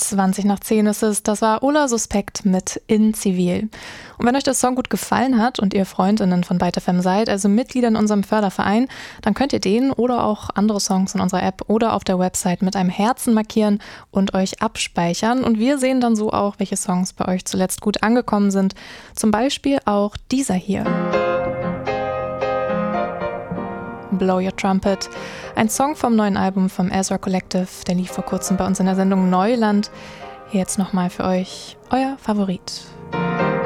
20:10 ist es. Das war Ola Suspekt mit In Zivil. Und wenn euch der Song gut gefallen hat und ihr Freundinnen von Byte FM seid, also Mitglieder in unserem Förderverein, dann könnt ihr den oder auch andere Songs in unserer App oder auf der Website mit einem Herzen markieren und euch abspeichern. Und wir sehen dann so auch, welche Songs bei euch zuletzt gut angekommen sind. Zum Beispiel auch dieser hier. Blow Your Trumpet, ein Song vom neuen Album vom Ezra Collective, der lief vor kurzem bei uns in der Sendung Neuland. Hier jetzt nochmal für euch euer Favorit.